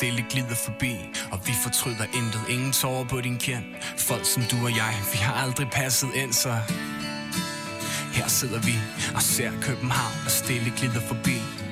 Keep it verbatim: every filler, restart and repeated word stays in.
stille glider forbi, og vi fortryder intet, ingen tårer på din kind. Folk som du og jeg, vi har aldrig passet ind, så her sidder vi og ser København, og stille glider forbi.